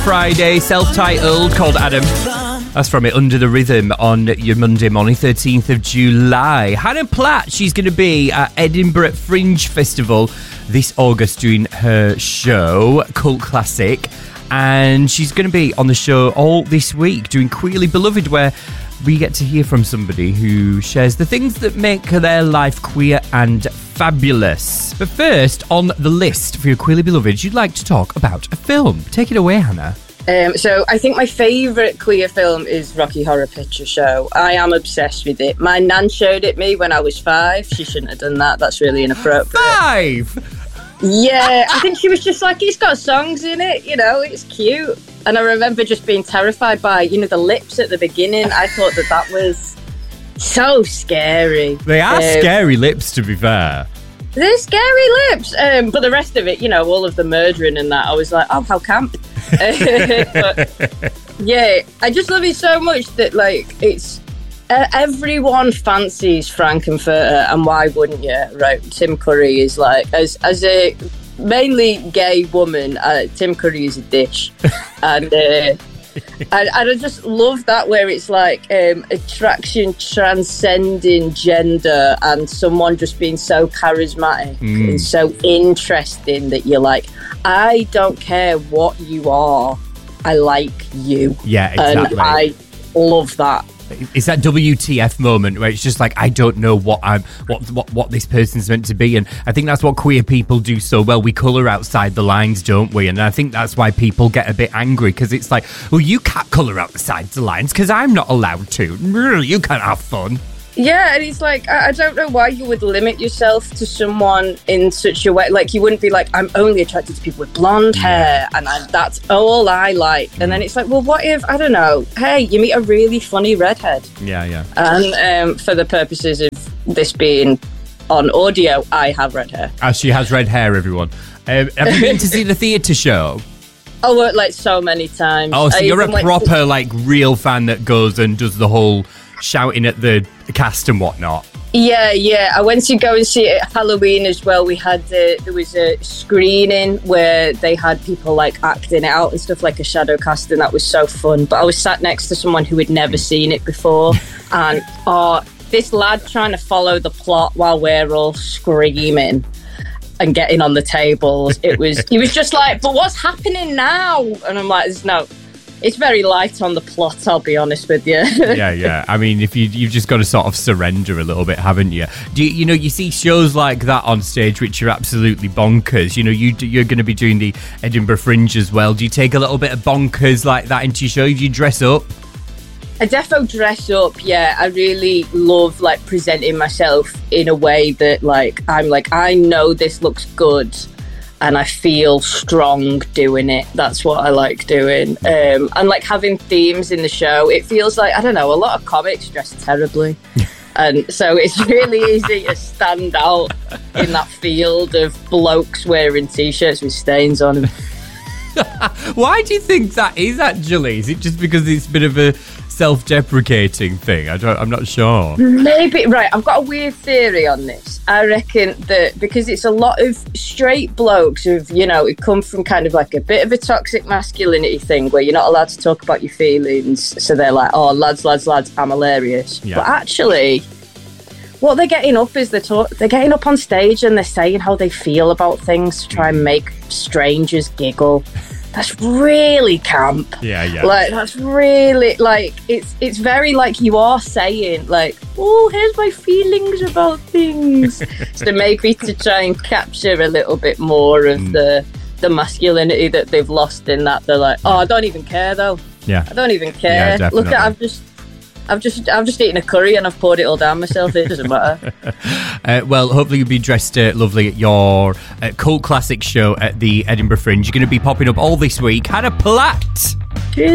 Friday, self-titled, called Adam. That's from it, Under the Rhythm, on your Monday morning, 13th of July. Hannah Platt, she's going to be at Edinburgh Fringe Festival this August doing her show, Cult Classic. And she's going to be on the show all this week doing Queerly Beloved, where we get to hear from somebody who shares the things that make their life queer and fabulous. But first, on the list for your Queerly Beloved, you'd like to talk about a film. Take it away, Hannah. So I think my favourite queer film is Rocky Horror Picture Show. I am obsessed with it. My nan showed it me when I was 5. She shouldn't have done that. That's really inappropriate. 5? Yeah, I think she was just like, it's got songs in it, you know, it's cute. And I remember just being terrified by, you know, the lips at the beginning. I thought that was so scary. They are scary lips, to be fair. They're scary lips. But the rest of it, you know, all of the murdering and that, I was like, oh, how camp. But, yeah, I just love it so much that, like, it's... everyone fancies Frank-N-Furter, and why wouldn't you? Right, Tim Curry is like, as a mainly gay woman, Tim Curry is a dish, and I just love that, where it's like attraction transcending gender, and someone just being so charismatic and so interesting that you're like, I don't care what you are, I like you. Yeah, exactly. And I love that. It's that WTF moment where it's just like, I don't know what this person's meant to be. And I think that's what queer people do so well. We colour outside the lines, don't we? And I think that's why people get a bit angry, because it's like, well, you can't colour outside the lines because I'm not allowed to. You can't have fun. Yeah, and it's like, I don't know why you would limit yourself to someone in such a way. Like, you wouldn't be like, I'm only attracted to people with blonde hair, and that's all I like. And then it's like, well, what if, I don't know, hey, you meet a really funny redhead? Yeah. And for the purposes of this being on audio, I have red hair. She has red hair, everyone. Have you been to see the theatre show? Oh, like so many times. Oh, so you're a proper, like, real fan that goes and does the whole shouting at the cast and whatnot. Yeah. I went to go and see it at Halloween as well. We had there was a screening where they had people like acting it out and stuff, like a shadow cast, and that was so fun. But I was sat next to someone who had never seen it before, and this lad trying to follow the plot while we're all screaming and getting on the tables. He was just like, but what's happening now? And I'm like, it's very light on the plot, I'll be honest with you. Yeah. I mean, if you've just got to sort of surrender a little bit, haven't you? You see shows like that on stage, which are absolutely bonkers. You know, you're going to be doing the Edinburgh Fringe as well. Do you take a little bit of bonkers like that into your show? Do you dress up? I defo dress up, yeah. I really love, like, presenting myself in a way that, like, I'm like, I know this looks good, and I feel strong doing it. That's what I like doing. And like having themes in the show, it feels like, I don't know, a lot of comics dress terribly. And so it's really easy to stand out in that field of blokes wearing T-shirts with stains on them. Why do you think that is, actually? Is it just because it's a bit of a self-deprecating thing? I'm not sure. Maybe, right, I've got a weird theory on this. I reckon that because it's a lot of straight blokes who've, you know, it come from kind of like a bit of a toxic masculinity thing where you're not allowed to talk about your feelings, so they're like, oh, lads, I'm hilarious. Yeah. But actually, what they're getting up is they're getting up on stage and they're saying how they feel about things to try and make strangers giggle. That's really camp. Yeah. Like, that's really, like, it's very, like, you are saying, like, oh, here's my feelings about things. So maybe to try and capture a little bit more of the masculinity that they've lost in that. They're like, oh, I don't even care, though. Yeah. I don't even care. Yeah, look, I've just eaten a curry and I've poured it all down myself. It doesn't matter. Well, hopefully you'll be dressed lovely at your Cult Classic show at the Edinburgh Fringe. You're going to be popping up all this week. Hannah Platt.